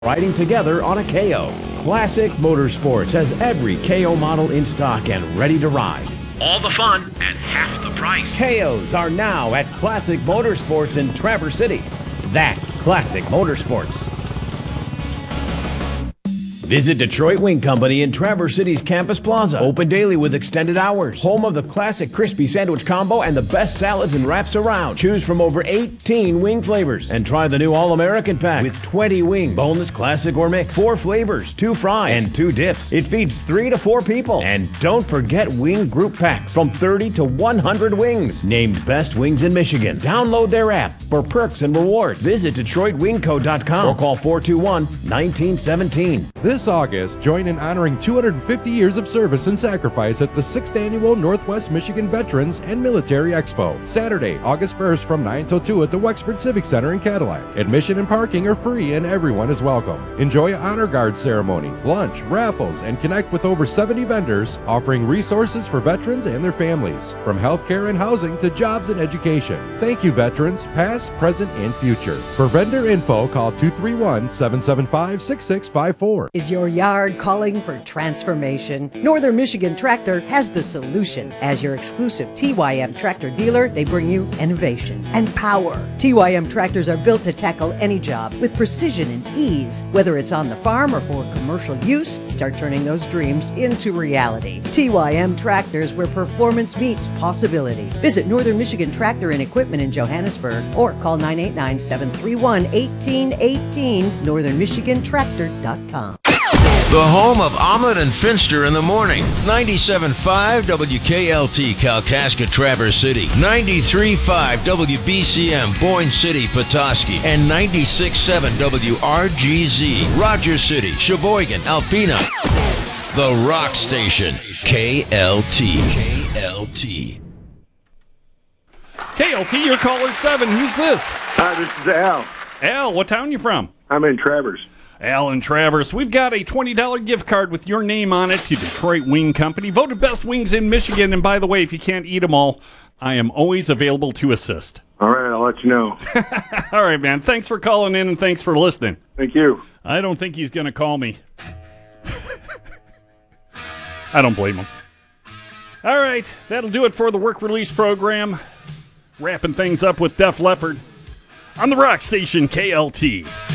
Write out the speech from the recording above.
riding together on a KO. Classic Motorsports has every KO model in stock and ready to ride. All the fun at half the price. KOs are now at Classic Motorsports in Traverse City. That's Classic Motorsports. Visit Detroit Wing Company in Traverse City's Campus Plaza. Open daily with extended hours. Home of the classic crispy sandwich combo and the best salads and wraps around. Choose from over 18 wing flavors. And try the new All-American Pack with 20 wings. Boneless, classic, or mix. 4 flavors, 2 fries, and 2 dips. It feeds 3 to 4 people. And don't forget wing group packs from 30 to 100 wings. Named Best Wings in Michigan. Download their app for perks and rewards. Visit DetroitWingCo.com or call 421-1917. This August, join in honoring 250 years of service and sacrifice at the 6th Annual Northwest Michigan Veterans and Military Expo. Saturday, August 1st from 9 till 2 at the Wexford Civic Center in Cadillac. Admission and parking are free and everyone is welcome. Enjoy an honor guard ceremony, lunch, raffles, and connect with over 70 vendors offering resources for veterans and their families, from healthcare and housing to jobs and education. Thank you, veterans, past, present, and future. For vendor info, call 231-775-6654. Is your yard calling for transformation? Northern Michigan Tractor has the solution. As your exclusive TYM tractor dealer, they bring you innovation and power. TYM tractors are built to tackle any job with precision and ease. Whether it's on the farm or for commercial use, start turning those dreams into reality. TYM Tractors, where performance meets possibility. Visit Northern Michigan Tractor and Equipment in Johannesburg or call 989-731-1818, northernmichigantractor.com. The home of Omelet and Finster in the morning. 97.5 WKLT Kalkaska Traverse City. 93.5 WBCM Boyne City Petoskey. And 96.7 WRGZ Rogers City, Sheboygan, Alpena. The Rock Station. KLT. KLT. KLT, you're caller 7. Who's this? Hi, this is Al. Al, what town you from? I'm in Traverse. Al and Traverse. We've got a $20 gift card with your name on it to Detroit Wing Company. Voted best wings in Michigan. And by the way, if you can't eat them all, I am always available to assist. All right, I'll let you know. All right, man. Thanks for calling in and thanks for listening. Thank you. I don't think he's going to call me. I don't blame him. All right, that'll do it for the work release program. Wrapping things up with Def Leppard on the Rock Station KLT.